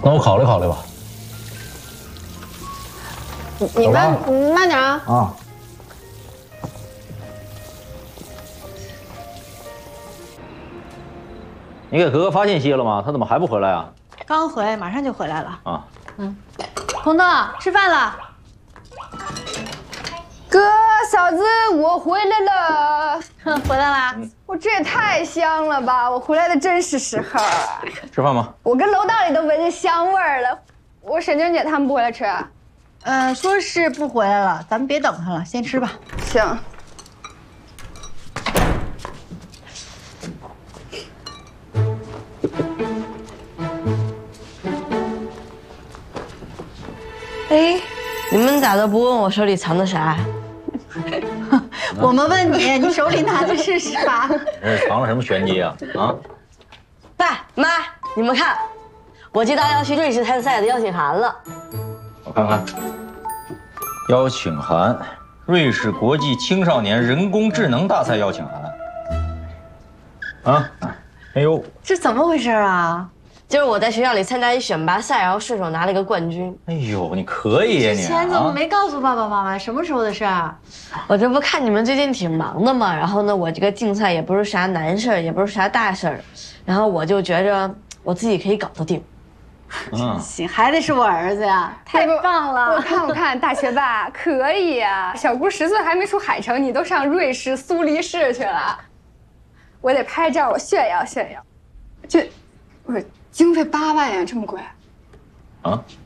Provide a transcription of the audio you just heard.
那我考虑考虑吧。 你慢点啊！ 啊。你给哥哥发信息了吗？他怎么还不回来啊？ 刚回，马上就回来了。 啊。 彤彤，吃饭了。 哥，嫂子，我回来了。 回来啦？ 我这也太香了吧！我回来的真是时候啊。 吃饭吗？ 我跟楼道里都闻见香味儿了。我沈娟姐他们不回来吃啊？ 说是不回来了，咱们别等他了，先吃吧。 行。 哎，你们咋都不问我手里藏的啥？ 我们问你，你手里拿的是啥？ 这是藏了什么玄机啊？啊！ 爸妈，你们看，我接到要去瑞士参赛的邀请函了。 我看看，邀请函，瑞士国际青少年人工智能大赛邀请函。啊，哎呦， 这怎么回事啊？ 就是我在学校里参加一选拔赛，然后顺手拿了一个冠军。 哎呦，你可以呀你！ 之前怎么没告诉爸爸妈妈？什么时候的事儿？ 我这不看你们最近挺忙的嘛，然后呢，我这个竞赛也不是啥难事儿，也不是啥大事儿，然后我就觉着我自己可以搞得定。 行，还得是我儿子呀，太棒了！ 我看，大学霸可以啊！小姑10岁还没出海城，你都上瑞士苏黎世去了，我得拍照，我炫耀炫耀。这，不是经费8万呀，这么贵？ 啊，